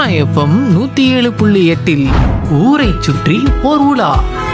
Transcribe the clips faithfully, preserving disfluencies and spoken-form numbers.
FM நூத்தி ஏழு புள்ளி எட்டில் ஊரை சுற்றி ஓர் உலா.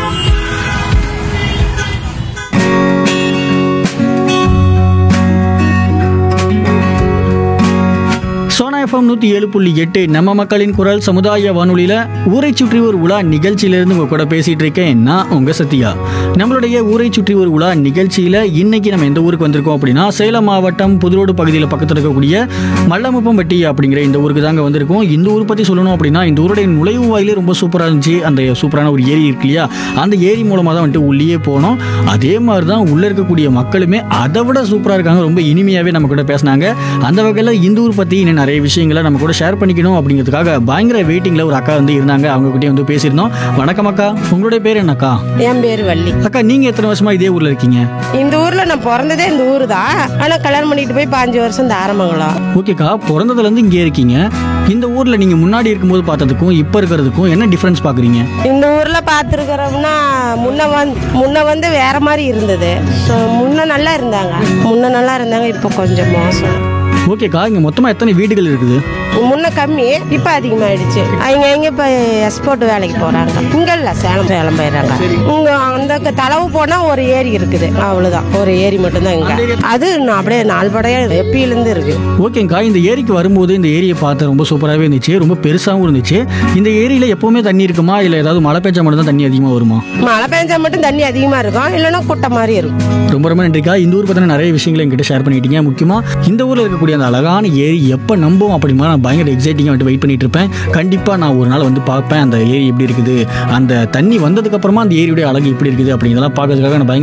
சோனா எஃப்எம் நூற்றி ஏழு புள்ளி எட்டு நம்ம மக்களின் குரல் சமுதாய வானொலியில் ஊரை சுற்றி ஒரு உலா நிகழ்ச்சியிலேருந்து உங்கள் கூட பேசிகிட்டு இருக்கேன் நான் உங்கள் சத்யா. நம்மளுடைய ஊரை சுற்றி ஒரு உலா நிகழ்ச்சியில் இன்னைக்கு நம்ம எந்த ஊருக்கு வந்திருக்கோம் அப்படின்னா சேலம் மாவட்டம் புதுரோடு பகுதியில் பக்கத்தில் இருக்கக்கூடிய மல்லமுப்பம்பட்டி அப்படிங்கிற இந்த ஊருக்கு தாங்க வந்திருக்கோம். இந்த ஊர் பற்றி சொல்லணும் அப்படின்னா இந்த ஊருடைய நுழைவு வாயிலே ரொம்ப சூப்பராக இருந்துச்சு. அந்த சூப்பரான ஒரு ஏரி இருக்கு இல்லையா, அந்த ஏரி மூலமாக தான் வந்துட்டு உள்ளே போனோம். அதே மாதிரி தான் உள்ளே இருக்கக்கூடிய மக்களுமே அதை விட சூப்பராக இருக்காங்க. ரொம்ப இனிமையாகவே நம்ம கூட பேசினாங்க. அந்த வகையில் இந்த ஊர் பற்றி இன்னும் நிறைய விஷயங்களை நம்ம கூட ஷேர் பண்ணிக்கணும் அப்படிங்கிறதுக்காக பயங்கர வெயிட்டிங்ல ஒரு அக்கா வந்து இருந்தாங்க. அவங்க கிட்டே வந்து பேசியிருந்தோம். வணக்கம் அக்கா, உங்களுடைய பேர் என்னக்கா? என் பேர் வள்ளி. அக்கா, நீங்க எத்தனை வருஷமா இதே ஊர்ல இருக்கீங்க? இந்த ஊர்ல நான் பிறந்ததே இந்த ஊர் தான். ஆனா கல்யாணம் பண்ணிட்டு போய் பாஞ்சு வருஷம் இந்த ஆரம்பங்களா. ஓகேக்கா, பிறந்ததுல இருந்து இங்கே இருக்கீங்க. இந்த ஊர்ல நீங்க முன்னாடி இருக்கும்போது பார்த்ததுக்கும் இப்ப இருக்கிறதுக்கும் என்ன டிஃபரன்ஸ் பாக்குறீங்க? இந்த ஊர்ல பாத்துருக்கிறோம்னா முன்ன வந்து முன்ன வந்து வேற மாதிரி இருந்தது. முன்ன நல்லா இருந்தாங்க முன்ன நல்லா இருந்தாங்க இப்போ கொஞ்சம் மோசம். ஓகேக்கா, இங்க மொத்தமா எத்தனை வீடுகள் இருக்குது? முன்ன கம்மி, இப்ப அதிகமாயிடுச்சு. அவங்க எங்க இப்ப எக்ஸ்போர்ட் வேலைக்கு போறாங்க. இங்க இல்ல சேலம் சேலம் போயிடுறாங்க. இங்க அந்த தளவு போனா ஒரு ஏரி இருக்குது, அவ்வளவுதான். ஒரு ஏரி மட்டும் தான் இங்க. அது அப்படியே நாள்படையா எப்பியில இருந்து இருக்கு. ஓகேக்கா, இந்த ஏரிக்கு வரும்போது இந்த ஏரியை பார்த்து ரொம்ப சூப்பராகவே இருந்துச்சு, ரொம்ப பெருசாகவும் இருந்துச்சு. இந்த ஏரியில எப்பவுமே தண்ணி இருக்குமா, இல்ல ஏதாவது மழை பெஞ்சா மட்டும் தான் தண்ணி அதிகமா வருமா? மழை பெஞ்சா மட்டும் தண்ணி அதிகமா இருக்கும், இல்லைன்னா குட்டை மாதிரி இருக்கும். ரொம்ப ரொம்ப நன்றிக்கா. இந்த ஊர் பத்தின நிறைய விஷயங்களை என்கிட்ட ஷேர் பண்ணிட்டீங்க. முக்கியமா இந்த ஊர்ல இருக்கக்கூடிய அந்த அழகான ஏரி எப்போ நம்பும் அப்படிமா நான் பயங்கர எக்ஸைட்டிங்காக வந்துட்டு வெயிட் பண்ணிட்டு இருப்பேன். கண்டிப்பாக நான் ஒரு நாள் வந்து பார்ப்பேன் அந்த ஏரி எப்படி இருக்குது, அந்த தண்ணி வந்ததுக்கு அப்புறமா அந்த ஏரியுடைய அழகு எப்படி இருக்குது அப்படிங்கிறதெல்லாம் பார்க்கறதுக்காக நான் பயங்கர